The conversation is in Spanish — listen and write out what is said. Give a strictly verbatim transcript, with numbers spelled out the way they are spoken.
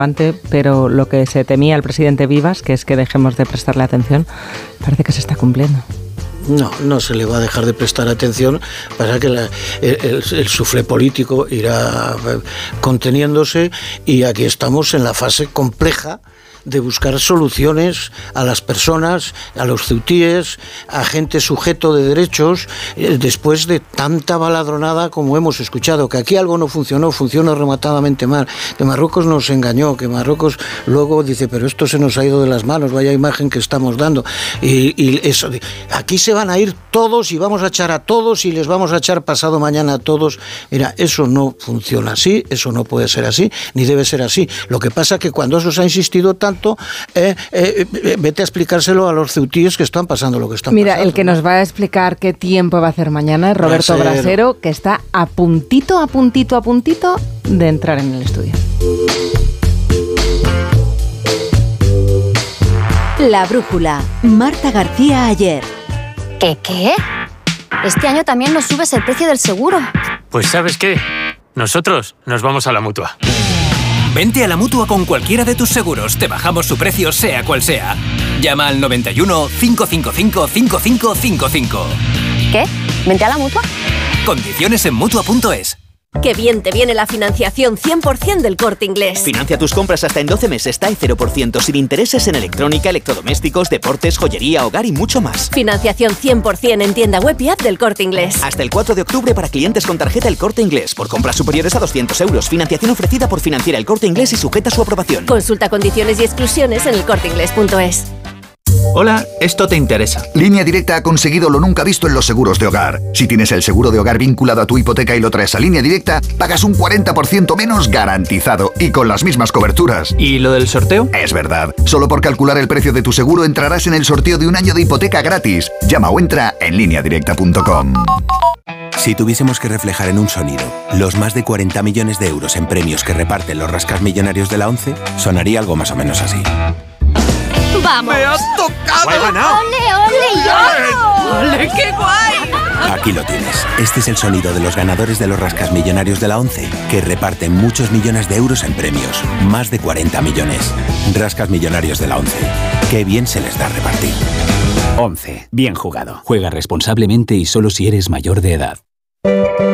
Pero lo que se temía el presidente Vivas, que es que dejemos de prestarle atención, parece que se está cumpliendo. No, no se le va a dejar de prestar atención, pasa que la, el, el, el suflé político irá conteniéndose y aquí estamos en la fase compleja de buscar soluciones a las personas, a los ceutíes, a gente sujeto de derechos, eh, después de tanta baladronada como hemos escuchado, que aquí algo no funcionó, funcionó rematadamente mal, que Marruecos nos engañó, que Marruecos luego dice, pero esto se nos ha ido de las manos, vaya imagen que estamos dando, y, y eso, aquí se van a ir todos y vamos a echar a todos y les vamos a echar pasado mañana a todos. Mira, eso no funciona así, eso no puede ser así, ni debe ser así. Lo que pasa es que cuando eso se ha insistido tanto, Eh, eh, eh, vete a explicárselo a los ceutíes que están pasando lo que están Mira, pasando. El que nos va a explicar qué tiempo va a hacer mañana es Roberto Brasero, Brasero, que está a puntito, a puntito, a puntito de entrar en el estudio. La brújula. Marta García Ayer. ¿Qué qué? Este año también nos subes el precio del seguro. Pues ¿sabes qué? Nosotros nos vamos a la Mutua. Vente a la Mutua con cualquiera de tus seguros. Te bajamos su precio, sea cual sea. Llama al noventa y uno, cinco cinco cinco, cinco cinco cinco cinco. ¿Qué? ¿Vente a la Mutua? Condiciones en Mutua punto es. Qué bien te viene la financiación cien por ciento del Corte Inglés. Financia tus compras hasta en doce meses, está en cero por ciento, sin intereses en electrónica, electrodomésticos, deportes, joyería, hogar y mucho más. Financiación cien por ciento en tienda web y app del Corte Inglés. Hasta el cuatro de octubre para clientes con tarjeta El Corte Inglés. Por compras superiores a doscientos euros. Financiación ofrecida por Financiera El Corte Inglés y sujeta a su aprobación. Consulta condiciones y exclusiones en el corte inglés punto es. Hola, esto te interesa. Línea Directa ha conseguido lo nunca visto en los seguros de hogar. Si tienes el seguro de hogar vinculado a tu hipoteca y lo traes a Línea Directa, pagas un cuarenta por ciento menos garantizado y con las mismas coberturas. ¿Y lo del sorteo? Es verdad. Solo por calcular el precio de tu seguro entrarás en el sorteo de un año de hipoteca gratis. Llama o entra en línea directa punto com. Si tuviésemos que reflejar en un sonido los más de cuarenta millones de euros en premios que reparten los rascasmillonarios de la ONCE, sonaría algo más o menos así. ¡Vamos! ¡Me has tocado! ¡Me he ganado! ¡Ole, ole! ¡Ole, qué guay! Aquí lo tienes. Este es el sonido de los ganadores de los rascasmillonarios de la ONCE, que reparten muchos millones de euros en premios. Más de cuarenta millones. Rascasmillonarios de la ONCE. ¡Qué bien se les da repartir! ONCE. Bien jugado. Juega responsablemente y solo si eres mayor de edad.